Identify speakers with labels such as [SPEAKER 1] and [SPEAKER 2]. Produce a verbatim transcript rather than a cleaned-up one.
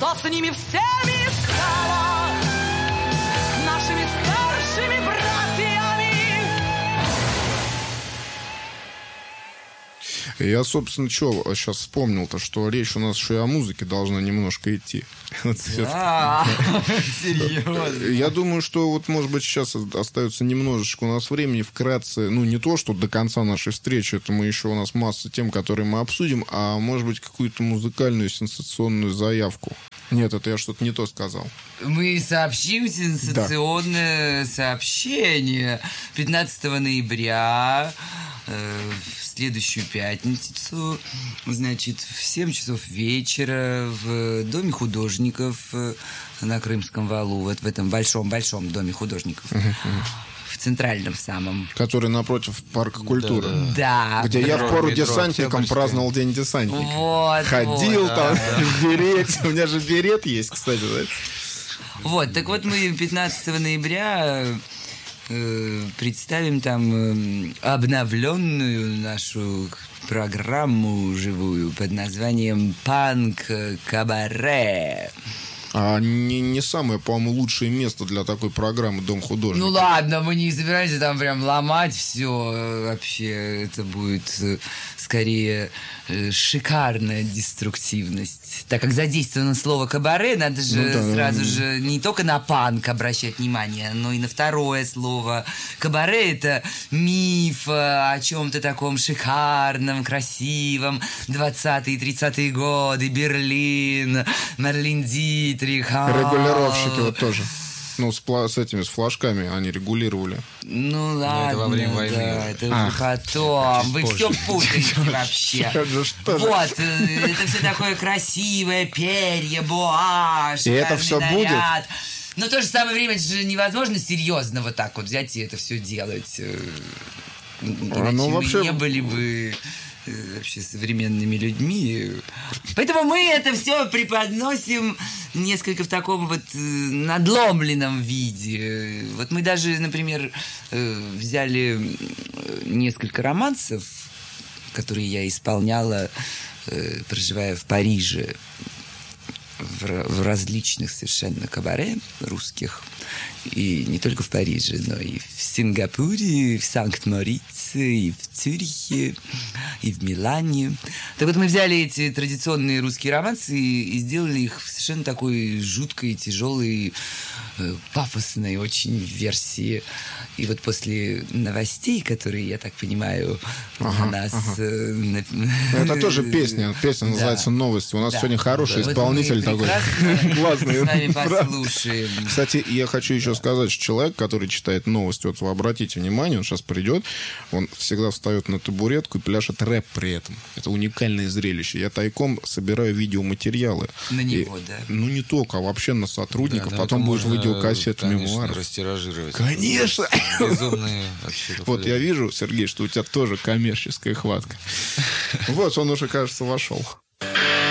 [SPEAKER 1] что с ними всеми стало нашими старшими братьями.
[SPEAKER 2] Я, собственно, что сейчас вспомнил-то, что речь у нас еще и о музыке должна немножко идти.
[SPEAKER 3] Да, серьезно.
[SPEAKER 2] Я думаю, что вот, может быть, сейчас остается немножечко у нас времени вкратце, ну, не то, что до конца нашей встречи, это мы еще, у нас масса тем, которые мы обсудим, а, может быть, какую-то музыкальную сенсационную заявку. Нет, это я что-то не то сказал.
[SPEAKER 3] Мы сообщим сенсационное да. сообщение пятнадцатого ноября э, в следующую пятницу, значит, в семь часов вечера в Доме художников на Крымском валу, вот в этом большом-большом Доме художников. Uh-huh, uh-huh. В центральном самом.
[SPEAKER 2] Который напротив парка культуры.
[SPEAKER 3] Да.
[SPEAKER 2] Где метро, я в пору десантником праздновал День десантника.
[SPEAKER 3] Вот,
[SPEAKER 2] Ходил
[SPEAKER 3] вот,
[SPEAKER 2] там
[SPEAKER 3] да,
[SPEAKER 2] в берете. У меня же берет есть, кстати. Да?
[SPEAKER 3] Вот, так вот мы пятнадцатого ноября э, представим там э, обновленную нашу программу живую под названием «Панк-кабаре».
[SPEAKER 2] А не, не самое, по-моему, лучшее место для такой программы «Дом художника».
[SPEAKER 3] Ну ладно, мы не собираемся там прям ломать все. Вообще, это будет скорее шикарная деструктивность. Так как задействовано слово «кабаре», надо же ну, да, сразу да. же не только на панк обращать внимание, но и на второе слово. Кабаре — это миф о чем-то таком шикарном, красивом. двадцатые и тридцатые годы, Берлин, Мерлин Дитрих.
[SPEAKER 2] Регулировщики вот тоже. Ну, с, пла- с этими, с флажками они регулировали.
[SPEAKER 3] Ну, ладно, это во время войны. Да, это а, потом. Вы позже. Все путаете вообще. Вот, это все такое красивое, перья, буаш.
[SPEAKER 2] И это все
[SPEAKER 3] наряд.
[SPEAKER 2] будет?
[SPEAKER 3] Но в то же самое время это же невозможно серьезно вот так вот взять и это все делать. Иначе а, ну, вообще... мы не были бы... вообще современными людьми. Поэтому мы это все преподносим несколько в таком вот надломленном виде. Вот мы даже, например, взяли несколько романсов, которые я исполняла, проживая в Париже, в, в различных совершенно кабаре русских. И не только в Париже, но и в Сингапуре, и в Санкт-Морице, и в Цюрихе, и в Милане. Так вот мы взяли эти традиционные русские романсы и, и сделали их в совершенно такой жуткой, тяжелой, э, пафосной очень версии. И вот после новостей, которые, я так понимаю, ага, на нас...
[SPEAKER 2] Ага.
[SPEAKER 3] Э, на...
[SPEAKER 2] Это тоже песня. Песня да. называется «Новости». У нас да. сегодня хороший да. исполнитель
[SPEAKER 3] вот
[SPEAKER 2] такой. Классный.
[SPEAKER 3] С вами послушаем.
[SPEAKER 2] Кстати, я хочу еще сказать, что человек, который читает новости, вот вы обратите внимание, он сейчас придет, он всегда встает на табуретку и пляшет рэп при этом. Это уникальное зрелище. Я тайком собираю видеоматериалы.
[SPEAKER 3] На него,
[SPEAKER 2] и,
[SPEAKER 3] да?
[SPEAKER 2] Ну, не только, а вообще на сотрудников.
[SPEAKER 4] Да,
[SPEAKER 2] потом будет видеокассеты, мемуары.
[SPEAKER 4] Растиражировать.
[SPEAKER 2] Конечно!
[SPEAKER 4] Безумные
[SPEAKER 2] вот я вижу, Сергей, что у тебя тоже коммерческая хватка. Вот, он уже, кажется, вошел.